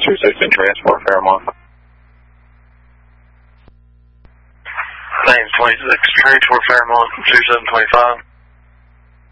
26 in transport, Fairmont. Names 26, transport Fairmont 2725.